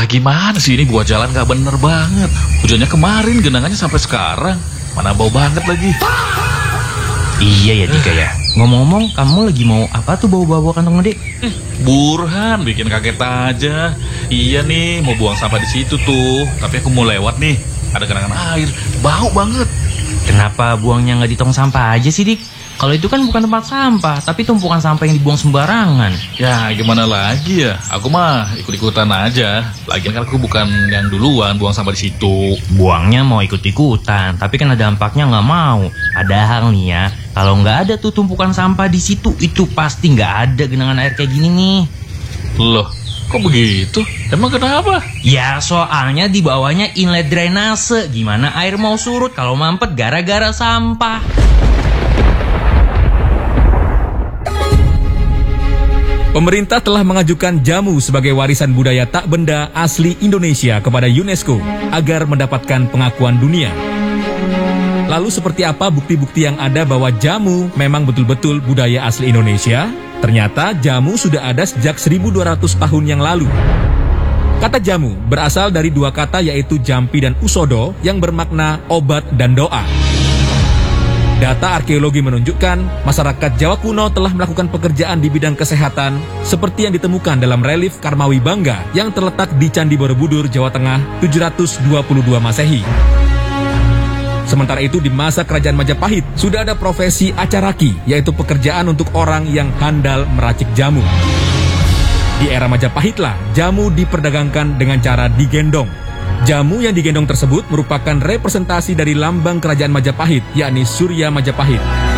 Gimana sih ini buat jalan gak bener banget. Hujannya kemarin, genangannya sampai sekarang. Mana bau banget lagi. Iya ya Dika ya. Ngomong-ngomong, kamu lagi mau apa tuh bawa-bawa kantong gede? Burhan, bikin kaget aja. Iya nih, mau buang sampah di situ tuh. Tapi aku mau lewat nih, ada genangan air, bau banget. Kenapa buangnya nggak di tong sampah aja sih Dik? Kalau itu kan bukan tempat sampah, tapi tumpukan sampah yang dibuang sembarangan. Ya gimana lagi ya, aku mah ikut-ikutan aja. Lagian kan aku bukan yang duluan buang sampah di situ. Buangnya mau ikut-ikutan, tapi kan ada dampaknya nggak mau. Padahal nih ya, kalau nggak ada tuh tumpukan sampah di situ, itu pasti nggak ada genangan air kayak gini nih. Loh, kok begitu? Emang kenapa? Ya soalnya di bawahnya inlet drainase. Gimana air mau surut kalau mampet gara-gara sampah? Pemerintah telah mengajukan jamu sebagai warisan budaya tak benda asli Indonesia kepada UNESCO agar mendapatkan pengakuan dunia. Lalu seperti apa bukti-bukti yang ada bahwa jamu memang betul-betul budaya asli Indonesia? Ternyata jamu sudah ada sejak 1200 tahun yang lalu. Kata jamu berasal dari dua kata yaitu jampi dan usodo yang bermakna obat dan doa. Data arkeologi menunjukkan masyarakat Jawa kuno telah melakukan pekerjaan di bidang kesehatan seperti yang ditemukan dalam relief Karmawi Bangga yang terletak di Candi Borobudur, Jawa Tengah 722 Masehi. Sementara itu di masa Kerajaan Majapahit sudah ada profesi acaraki, yaitu pekerjaan untuk orang yang handal meracik jamu. Di era Majapahitlah jamu diperdagangkan dengan cara digendong. Jamu yang digendong tersebut merupakan representasi dari lambang Kerajaan Majapahit, yakni Surya Majapahit.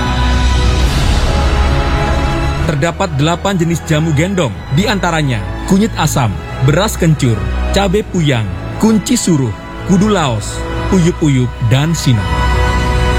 Terdapat 8 jenis jamu gendong, di antaranya kunyit asam, beras kencur, cabai puyang, kunci suruh, kudu laos, uyup-uyup, dan sinong.